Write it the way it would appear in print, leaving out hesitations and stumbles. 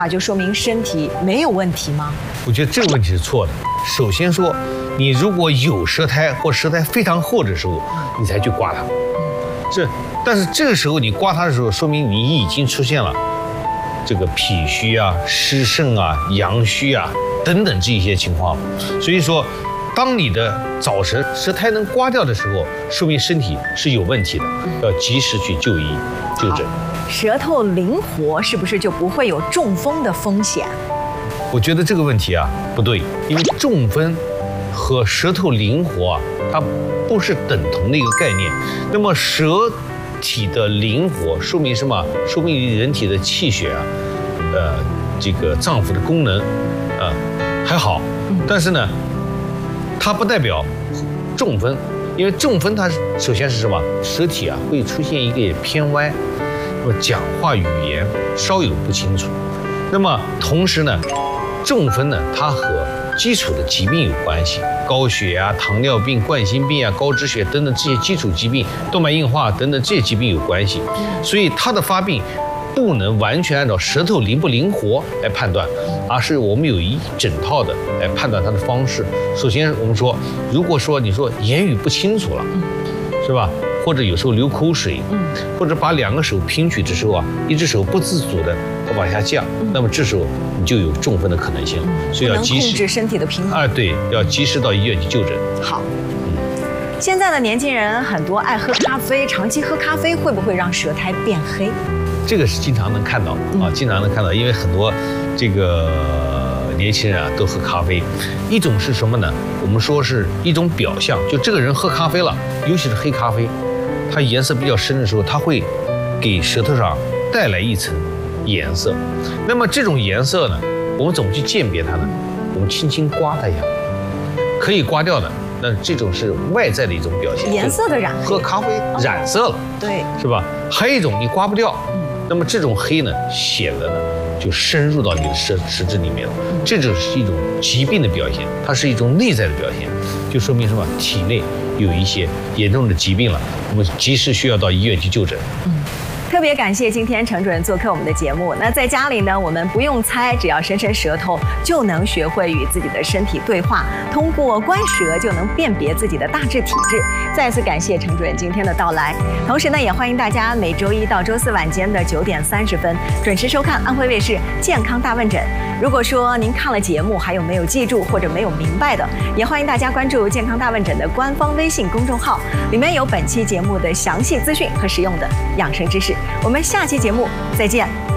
就说明身体没有问题吗？ 我觉得这个问题是错的。首先说，你如果有舌苔或舌苔非常厚的时候，你才去刮它。但是这个时候你刮它的时候，说明你已经出现了这个脾虚啊、湿肾啊、阳虚啊等等这些情况。所以说，当你的早晨舌苔能刮掉的时候，说明身体是有问题的，要及时去就医就诊。 舌头灵活是不是就不会有中风的风险？ 我觉得这个问题啊不对，因为中风和舌头灵活啊，它不是等同的一个概念。那么舌体的灵活说明什么？说明人体的气血啊，这个脏腑的功能还好，但是呢，它不代表中风，因为中风它首先是什么？舌体啊会出现一个偏歪，那么讲话语言稍有不清楚。那么同时呢，中风呢它和基础的疾病有关系，高血压、糖尿病、冠心病啊、高脂血等等这些基础疾病，动脉硬化等等这些疾病有关系，所以它的发病不能完全按照舌头灵不灵活来判断，而是我们有一整套的来判断它的方式。首先我们说，如果说你说言语不清楚了，是吧？或者有时候流口水，或者把两个手平举的时候啊，一只手不自主的它往下降，那么这时候你就有中风的可能性了。所以要及时控制身体的平衡。 对，要及时到医院去就诊。 好。现在的年轻人很多爱喝咖啡，长期喝咖啡会不会让舌苔变黑？ 这个是经常能看到经常能看到，因为很多这个年轻人啊都喝咖啡。一种是什么呢？我们说是一种表象，就这个人喝咖啡了，尤其是黑咖啡，它颜色比较深的时候，它会给舌头上带来一层颜色。那么这种颜色呢，我们怎么去鉴别它呢？我们轻轻刮它一下，可以刮掉的。那这种是外在的一种表现， 颜色的染黑， 喝咖啡染色了， 对， 是吧？还有一种你刮不掉，那么这种黑呢，显得呢就深入到你的实质里面了，这就是一种疾病的表现，它是一种内在的表现，就说明什么？体内有一些严重的疾病了，我们及时需要到医院去就诊。 特别感谢今天程主任做客我们的节目。那在家里呢，我们不用猜，只要伸伸舌头，就能学会与自己的身体对话，通过观舌就能辨别自己的大致体质。再次感谢程主任今天的到来，同时呢，也欢迎大家每周一到周四晚间的9点30分准时收看安徽卫视健康大问诊。如果说您看了节目还有没有记住或者没有明白的，也欢迎大家关注健康大问诊的官方微信公众号，里面有本期节目的详细资讯和实用的养生知识。我们下期节目再见。